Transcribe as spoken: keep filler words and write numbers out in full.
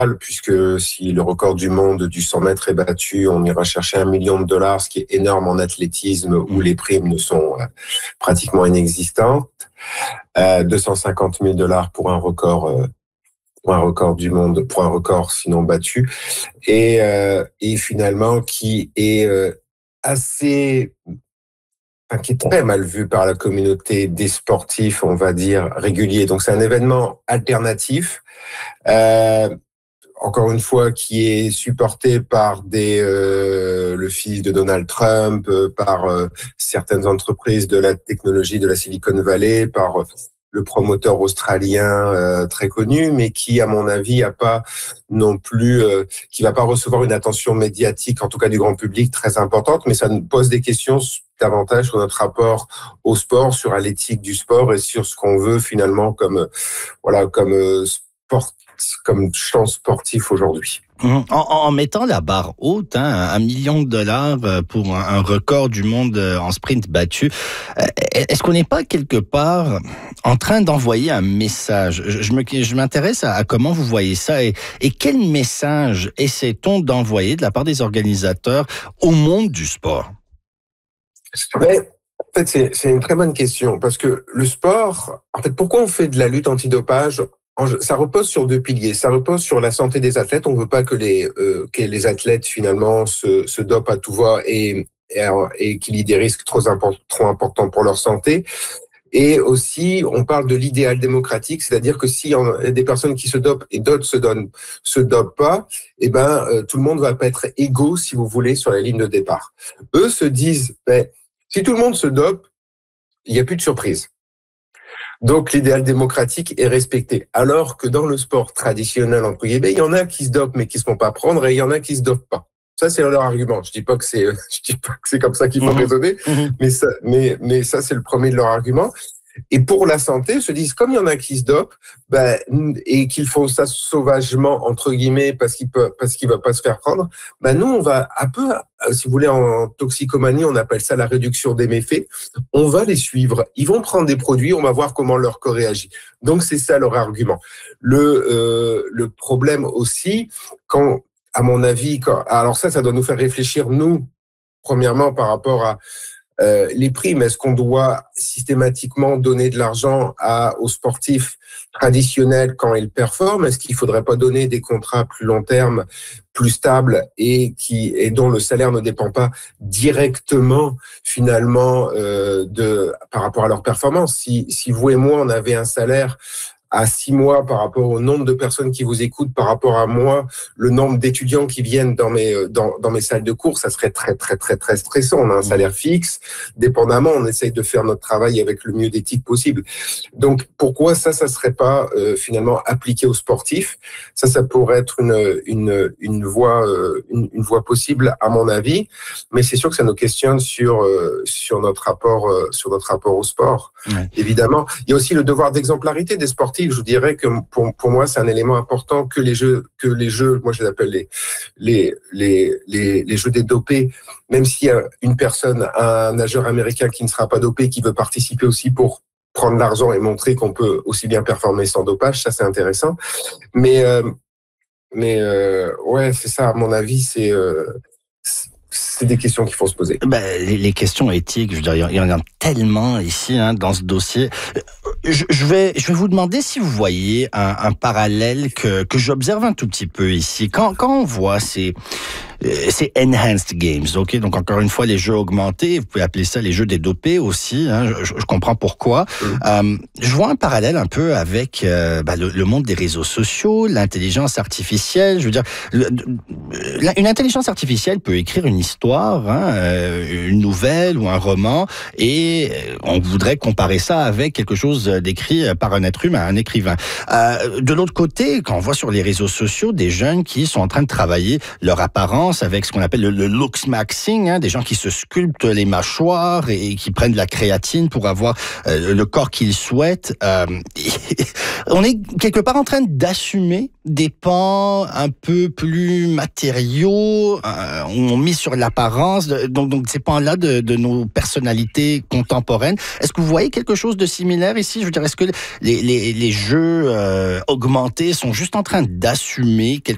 puisque si le record du monde du cent mètres est battu, on ira chercher un million de dollars, ce qui est énorme en athlétisme où les primes ne sont euh, pratiquement inexistantes. Euh, deux cent cinquante mille dollars pour un record, euh, pour un record du monde, pour un record sinon battu, et, euh, et finalement qui est euh, assez, enfin, qui est très mal vu par la communauté des sportifs, on va dire réguliers. Donc c'est un événement alternatif. Euh, Encore une fois, qui est supporté par des euh, le fils de Donald Trump, euh, par euh, certaines entreprises de la technologie de la Silicon Valley, par euh, le promoteur australien euh, très connu, mais qui, à mon avis, a pas non plus, euh, qui va pas recevoir une attention médiatique, en tout cas du grand public, très importante. Mais ça nous pose des questions davantage sur notre rapport au sport, sur l'éthique du sport et sur ce qu'on veut finalement comme euh, voilà comme euh, sport. comme champ sportif aujourd'hui. En, en mettant la barre haute, hein, un million de dollars pour un, un record du monde en sprint battu, est-ce qu'on n'est pas quelque part en train d'envoyer un message? Je, me, je m'intéresse à, à comment vous voyez ça et, et quel message essaie-t-on d'envoyer de la part des organisateurs au monde du sport? Mais, en fait, c'est, c'est une très bonne question parce que le sport, en fait, pourquoi on fait de la lutte antidopage? Ça repose sur deux piliers. Ça repose sur la santé des athlètes. On ne veut pas que les euh, que les athlètes finalement se, se dopent à tout va et, et, et qu'il y ait des risques trop, import, trop importants pour leur santé. Et aussi, on parle de l'idéal démocratique, c'est-à-dire que s'il y a des personnes qui se dopent et d'autres se donnent se dopent pas, eh ben euh, tout le monde va pas être égaux, si vous voulez, sur la ligne de départ. Eux se disent, ben, si tout le monde se dope, il n'y a plus de surprise. Donc, l'idéal démocratique est respecté. Alors que dans le sport traditionnel, entre guillemets, il y en a qui se dopent mais qui se font pas prendre et il y en a qui se dopent pas. Ça, c'est leur argument. Je dis pas que c'est, je dis pas que c'est comme ça qu'il faut mmh. raisonner, mmh. mais ça, mais, mais ça, c'est le premier de leur argument. Et pour la santé, se disent, comme il y en a qui se dopent, ben, et qu'ils font ça sauvagement, entre guillemets, parce qu'ils peuvent, parce qu'ils ne vont pas se faire prendre, ben, nous, on va un peu, si vous voulez, en toxicomanie, on appelle ça la réduction des méfaits. On va les suivre. Ils vont prendre des produits, on va voir comment leur corps réagit. Donc, c'est ça leur argument. Le, euh, le problème aussi, quand, à mon avis, quand, alors ça, ça doit nous faire réfléchir, nous, premièrement, par rapport à, Euh, les primes, est-ce qu'on doit systématiquement donner de l'argent à, aux sportifs traditionnels quand ils performent? Est-ce qu'il ne faudrait pas donner des contrats plus long terme, plus stables et, qui, et dont le salaire ne dépend pas directement finalement euh, de, par rapport à leur performance? Si, si vous et moi, on avait un salaire à six mois par rapport au nombre de personnes qui vous écoutent, par rapport à moi, le nombre d'étudiants qui viennent dans mes dans, dans mes salles de cours, ça serait très très très très stressant. On a un salaire fixe, dépendamment, on essaye de faire notre travail avec le mieux d'éthique possible. Donc pourquoi ça, ça serait pas euh, finalement appliqué aux sportifs? Ça, ça pourrait être une une une voie euh, une, une voie possible à mon avis, mais c'est sûr que ça nous questionne sur euh, sur notre rapport euh, sur notre rapport au sport. Ouais. Évidemment, il y a aussi le devoir d'exemplarité des sportifs. Je vous dirais que pour, pour moi, c'est un élément important que les jeux, que les jeux, moi je les appelle les, les, les, les, les jeux des dopés, même s'il y a une personne, un nageur américain qui ne sera pas dopé, qui veut participer aussi pour prendre l'argent et montrer qu'on peut aussi bien performer sans dopage, ça c'est intéressant. Mais, euh, mais euh, ouais, c'est ça, à mon avis, c'est... Euh, c'est des questions qu'il faut se poser. Ben, les, les questions éthiques, je veux dire, il y en a tellement ici hein, dans ce dossier. Je, je vais, je vais vous demander si vous voyez un, un parallèle que que j'observe un tout petit peu ici. Quand quand on voit ces c'est Enhanced Games, ok. Donc encore une fois, les jeux augmentés, vous pouvez appeler ça les jeux des dopés aussi. Hein, je, je comprends pourquoi. Mmh. Euh, je vois un parallèle un peu avec euh, bah, le, le monde des réseaux sociaux, l'intelligence artificielle. Je veux dire, le, une intelligence artificielle peut écrire une histoire, hein, une nouvelle ou un roman, et on voudrait comparer ça avec quelque chose d'écrit par un être humain, un écrivain. Euh, de l'autre côté, quand on voit sur les réseaux sociaux des jeunes qui sont en train de travailler leur apparence avec ce qu'on appelle le, le looks maxing, hein, des gens qui se sculptent les mâchoires et, et qui prennent de la créatine pour avoir euh, le corps qu'ils souhaitent. Euh, on est quelque part en train d'assumer des pans un peu plus matériaux, euh, on mise sur l'apparence, donc, donc ces pans-là de, de nos personnalités contemporaines. Est-ce que vous voyez quelque chose de similaire ici? Je veux dire, est-ce que les, les, les jeux euh, augmentés sont juste en train d'assumer quelque